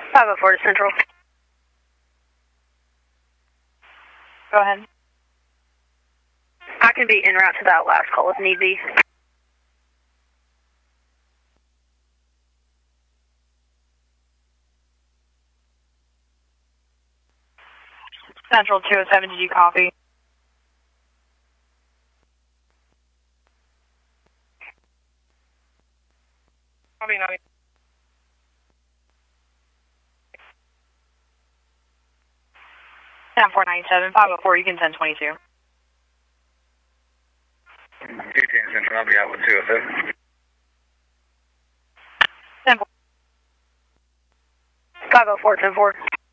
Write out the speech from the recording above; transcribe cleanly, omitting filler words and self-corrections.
504 to Central. Go ahead. I can be en route to that last call if need be. Central 207, did you copy? Copy, copy. 497, 504, you can 1022. 210 Central, I'll be out with 207. 10 504, 10-4.